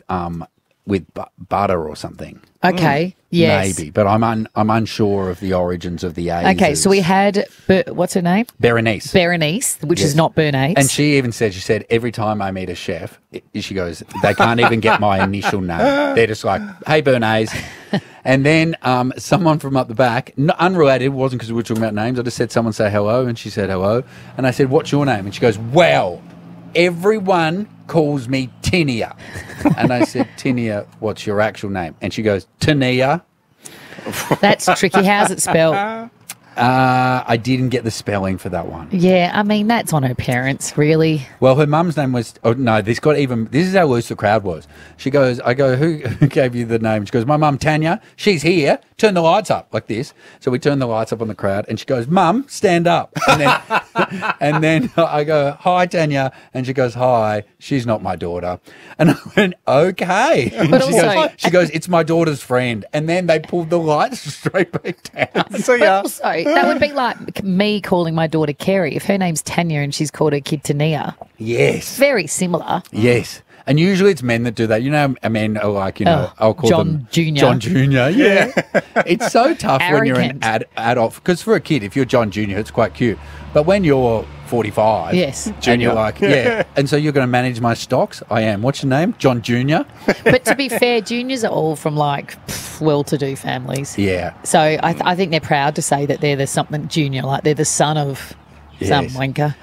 butter or something. Okay. Yes. Maybe, but I'm unsure of the origins of the A's. Okay, so we had, what's her name? Berenice. Berenice, which Yes. is not Bernace. And she said, every time I meet a chef, she goes, they can't even get my initial name. They're just like, hey, Bernays. And then someone from up the back, unrelated, it wasn't because we were talking about names. I just said, someone say hello, and she said hello. And I said, what's your name? And she goes, well, everyone calls me Tinia. And I said, Tinia, what's your actual name? And she goes, Tania. That's tricky. How's it spelled? I didn't get the spelling for that one. Yeah, I mean, that's on her parents, really. Well, her mum's name was, this is how loose the crowd was. She goes, I go, who gave you the name? She goes, my mum, Tanya, she's here. Turn the lights up like this. So we turn the lights up on the crowd and she goes, Mum, stand up. And then, and then I go, hi, Tanya. And she goes, hi, she's not my daughter. And I went, okay. But She goes, it's my daughter's friend. And then they pulled the lights straight back down. So yeah. Also, that would be like me calling my daughter Kerry. If her name's Tanya and she's called her kid Tania. Yes. Very similar. Yes. And usually it's men that do that. You know, men are like, I'll call them John Jr. John Jr. Yeah. It's so tough when you're an Arrogant. adult. Because for a kid, if you're John Jr., it's quite cute. But when you're 45, Yes. and you're like, and so you're going to manage my stocks? I am. What's your name? John Jr.? But to be fair, juniors are all from like well-to-do families. Yeah. So I think they're proud to say that they're the something junior, like they're the son of some Yes. wanker.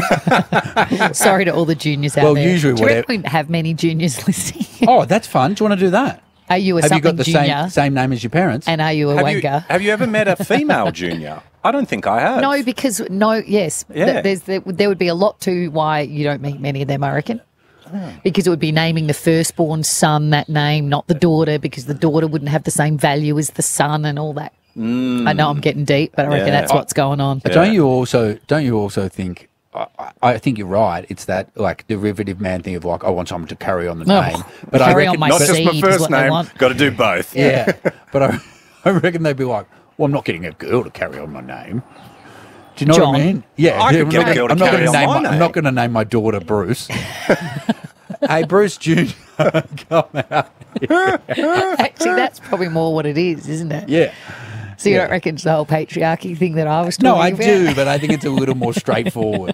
Sorry to all the juniors out Well, there. usually do you whatever- reckon we have many juniors listening? Oh, that's fun. Do you want to do that? Are you a Have you something got the junior? same name as your parents? And are you a wanker? Have you ever met a female junior? I don't think I have. No, because yes, Yeah. there would be a lot to why you don't meet many of them, I reckon. Because it would be naming the firstborn son that name, not the daughter, because the daughter wouldn't have the same value as the son and all that. I know I'm getting deep, but I reckon Yeah. that's what's going on. But don't you also think? I think you're right. It's that like derivative man thing of like I want someone to carry on the name, but I carry reckon on my Not just seed my is first what they name. want. Got to do both. yeah. But I reckon they'd be like, well, I'm not getting a girl to carry on my name. Do you know what I John. mean? Yeah, I could I'm get not a girl to I'm not carry gonna on my I'm name. not going to name my daughter Bruce. Hey, Bruce Jr. Come out. Actually, that's probably more what it is, isn't it? Yeah. So you Yeah. don't reckon it's the whole patriarchy thing that I was talking No, I about? do, but I think it's a little more straightforward.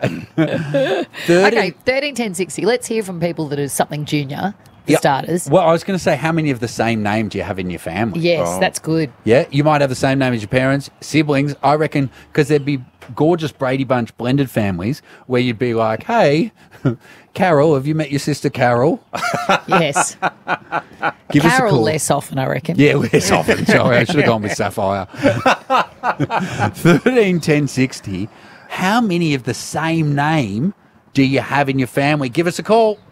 30 Okay, 13, 10, 60. Let's hear from people that are something junior, for Yeah. starters. Well, I was going to say, how many of the same name do you have in your family? Yes, that's good. Yeah, you might have the same name as your parents, siblings. I reckon because there'd be gorgeous Brady Bunch blended families where you'd be like, hey, Carol, have you met your sister Carol? Yes. Give us a Carol call. less often, I reckon. Yeah, less often. Sorry, I should have gone with Sapphire. 13, 10, 60. How many of the same name do you have in your family? Give us a call.